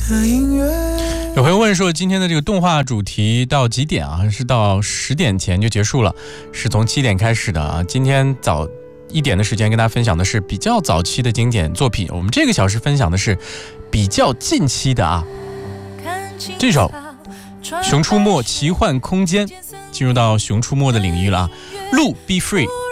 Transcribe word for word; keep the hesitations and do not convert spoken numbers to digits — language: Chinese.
的音乐。 有朋友问说，今天的这个动画主题到几点啊？是到十点前就结束了，是从七点开始的啊。今天早一点的时间跟大家分享的是比较早期的经典作品，我们这个小时分享的是比较近期的啊。这首《熊出没奇幻空间》进入到熊出没的领域了啊。路 Be Free。